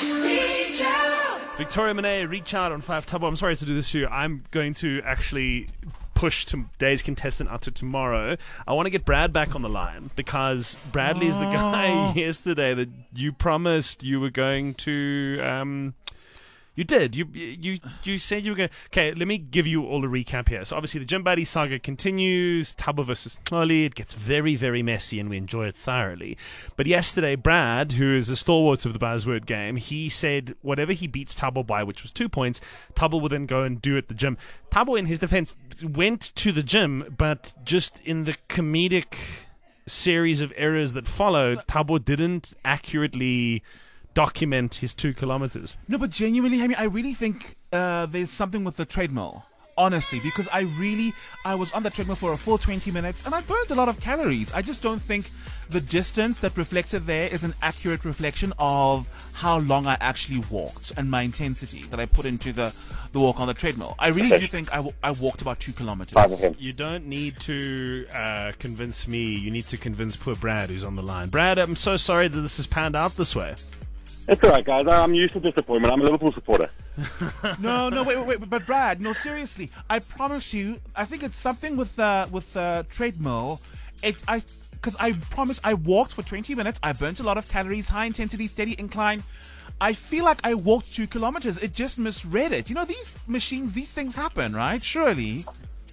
Victoria Monet, reach out on 5 Tabo. I'm sorry to do this to you. I'm going to actually push today's contestant out to tomorrow. I want to get Brad back on the line because Bradley is the guy yesterday that you promised you were going to. You did. You said you were going. Okay, let me give you all a recap here. So obviously the Gym Buddy saga continues. Tabo versus Tloli. It gets very, very messy, and we enjoy it thoroughly. But yesterday, Brad, who is a stalwart of the Buzzword game, he said whatever he beats Tabo by, which was 2 points, Tabo will then go and do at the gym. Tabo, in his defense, went to the gym, but just in the comedic series of errors that followed, Tabo didn't accurately document his 2 kilometers. No, but genuinely, I really think there's something with the treadmill. Honestly, because I was on the treadmill for a full 20 minutes and I burned a lot of calories. I just don't think the distance that reflected there is an accurate reflection of how long I actually walked and my intensity that I put into the walk on the treadmill. I really do think I walked about 2 kilometers. You don't need to convince me. You need to convince poor Brad, who's on the line. Brad, I'm so sorry that this has panned out this way. It's all right, guys. I'm used to disappointment. I'm a Liverpool supporter. No, wait. But Brad, no, seriously. I promise you, I think it's something with the treadmill. Because I promise I walked for 20 minutes. I burnt a lot of calories, high intensity, steady incline. I feel like I walked 2 kilometers. It just misread it. You know, these machines, these things happen, right? Surely.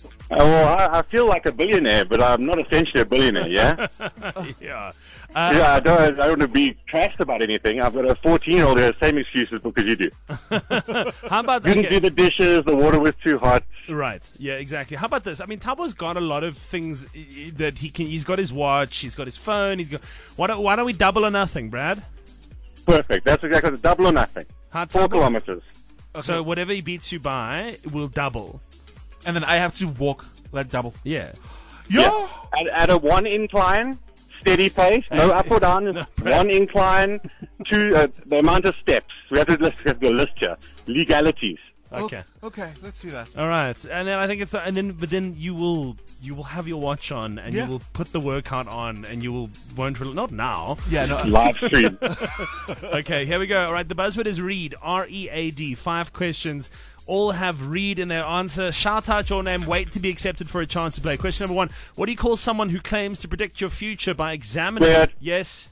Well, I feel like a billionaire, but I'm not essentially a billionaire, yeah? Yeah. I don't want to be trashed about anything. I've got a 14-year-old who has the same excuses because you do. How about Didn't do the dishes, the water was too hot. Right, yeah, exactly. How about this? I mean, Tabo's got a lot of things that he can. He's got his watch, he's got his phone. Why don't we double or nothing, Brad? Perfect. That's exactly the double or nothing. 4 kilometers. Okay. So whatever he beats you by will double. And then I have to walk like double. Yeah. Yeah. At a 1 incline, steady pace, no up or down, 1 incline, 2, the amount of steps. We have to do a list here. Legalities. Okay. Okay, let's do that. All right. And then I think but then you will have your watch on and you will put the workout on and you won't not now. Yeah, no. Live stream. Okay, here we go. All right, the buzzword is read. READ. 5 questions. All have read in their answer. Shout out your name. Wait to be accepted for a chance to play. Question number 1. What do you call someone who claims to predict your future by examining... Weird. Yes?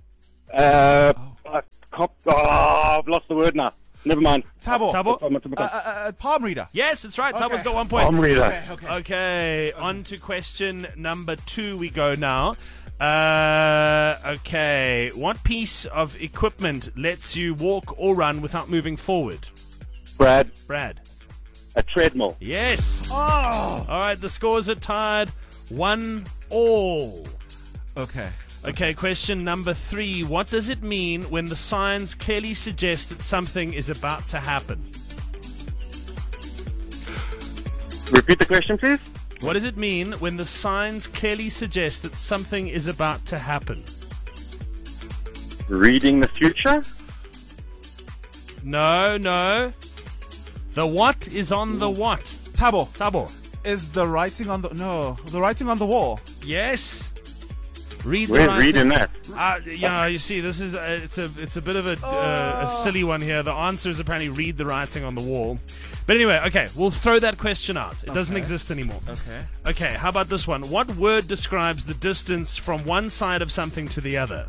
I've lost the word now. Never mind. Tabo. Palm reader. Yes, that's right. Okay. Tabo's got 1 point. Palm reader. Okay, on to question number 2 we go now. Okay. What piece of equipment lets you walk or run without moving forward? Brad. A treadmill. Yes. Oh. All right, the scores are tied 1-1. Okay, question number 3. What does it mean when the signs clearly suggest that something is about to happen? Repeat the question, please. What does it mean when the signs clearly suggest that something is about to happen? Reading the future? No. The what is on the what? Tabo. Is the writing on the writing on the wall? Yes. Read the Where's writing. reading that? Yeah, you see, this is it's a bit of a silly one here. The answer is apparently read the writing on the wall. But anyway, okay, we'll throw that question out. It doesn't exist anymore. Okay, how about this one? What word describes the distance from one side of something to the other?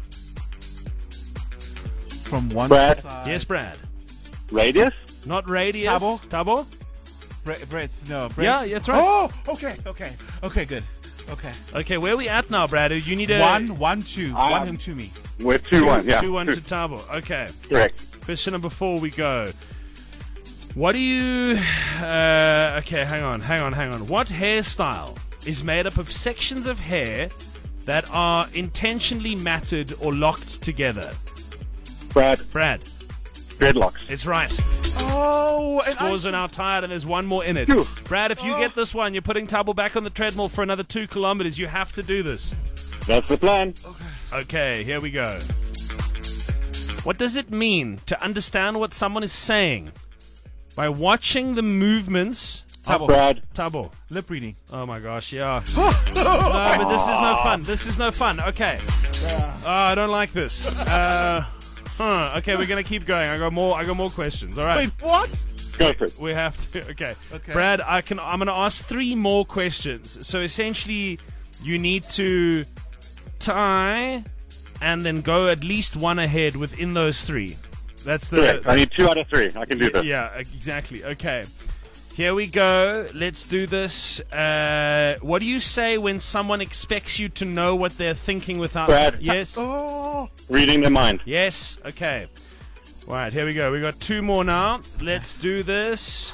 From one Brad. side. Yes, Brad. Radius? Not radius. Tabo? Tabo? Breadth. No, breadth. Yeah, that's right. Oh, okay, good. Okay, where are we at now, Brad? You need a... 1-2. 1 him to me. We're 2-1, yeah. 2-1 to Tabo. Okay. Correct. Question number 4 we go. What do you... okay, hang on. What hairstyle is made up of sections of hair that are intentionally matted or locked together? Brad. Dreadlocks. It's right. Oh, Scores are now tied and there's one more in it. Phew. Brad, if you get this one, you're putting Tabo back on the treadmill for another 2 kilometers. You have to do this. That's the plan. Okay, here we go. What does it mean to understand what someone is saying by watching the movements Tabo. Brad. Tabo? Lip reading. Oh my gosh, yeah. No, but this is no fun. Okay. Oh, I don't like this. Okay, we're gonna keep going. I got more questions. All right. Wait, what? Go for it. We have to. Okay. Okay. Brad, I'm going to ask 3 more questions. So essentially, you need to tie and then go at least one ahead within those 3. That's the. Correct. I need 2 out of 3. I can do this. Yeah, exactly. Okay. Here we go. Let's do this. What do you say when someone expects you to know what they're thinking without? Brad. Yes. Oh, Reading their mind. Yes. Okay. All right, here we go. We got 2 more now. Let's do this.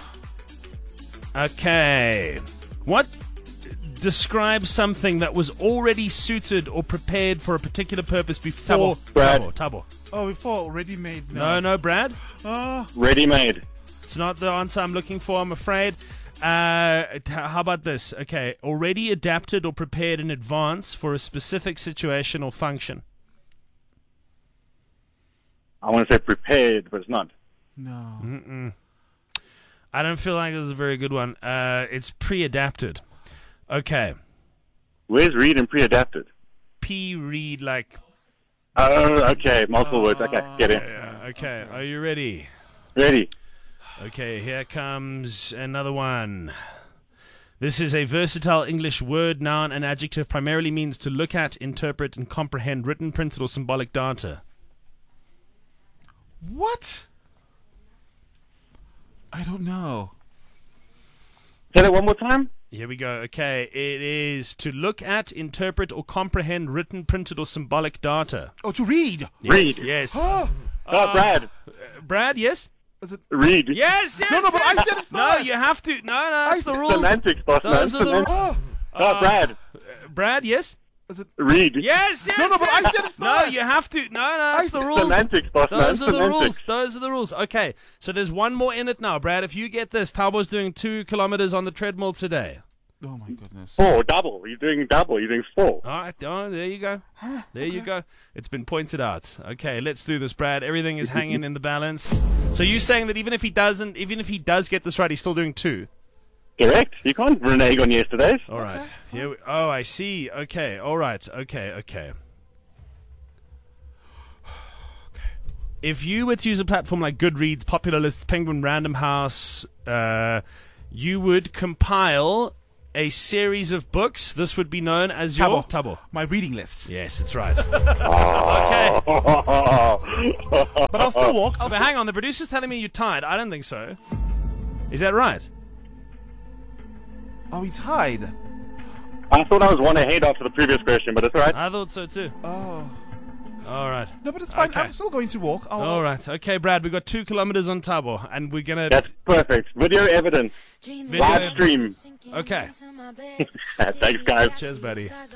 Okay. What describes something that was already suited or prepared for a particular purpose before? Tabo. Brad. Tabo. oh, before ready-made. No, Brad. Ready-made. It's not the answer I'm looking for, I'm afraid. How about this? Okay. Already adapted or prepared in advance for a specific situation or function. I want to say prepared, but it's not. No. I don't feel like this is a very good one. It's pre-adapted. Okay. Where's read and pre-adapted? Read like. Oh, okay. Multiple words. Okay, get it. Okay. Are you ready? Ready. Okay, here comes another one. This is a versatile English word, noun, and adjective. Primarily means to look at, interpret, and comprehend written, printed, or symbolic data. What? I don't know. Say that one more time. Here we go. Okay, it is to look at, interpret, or comprehend written, printed, or symbolic data. Oh, to read. Yes, Read. Yes. Oh, Brad. Brad, yes? is it? Read. Yes, yes. No, but I yes. said it No, first. you have to. No, that's the said rules. Semantics, boss man. Those are the Semantics. rules. Oh, Brad. Brad, yes? is it? Read. Yes, yes. No, but I yes. said it No, first. you have to. No, that's the said rules. Semantics, boss man. Those are the Semantics. rules. Those are the rules. Okay, so there's one more in it now, Brad. If you get this, Tabo's doing 2 kilometers on the treadmill today. Oh my goodness. 4, double. You're doing double. You're doing 4. All right, oh, there you go. There you go. It's been pointed out. Okay, let's do this, Brad. Everything is hanging in the balance. So you're saying that even if he does get this right, he's still doing 2. Correct. You can't renege on yesterday's. All right. Oh, I see. Okay. All right. Okay. If you were to use a platform like Goodreads, Popular Lists, Penguin Random House, you would compile a series of books. This would be known as your Tabo. My reading list. Yes, that's right. Okay. But I'll still walk. But hang on, the producer's telling me you're tied. I don't think so. Is that right? Are we tied? I thought I was 1 ahead after the previous question, but it's all right. I thought so too. Oh. All right. No, but it's fine. Okay. I'm still going to walk. All right. Okay, Brad, we've got 2 kilometers on Tabo, and we're going to... That's perfect. Video evidence. Video Live stream. Okay. Thanks, guys. Cheers, buddy.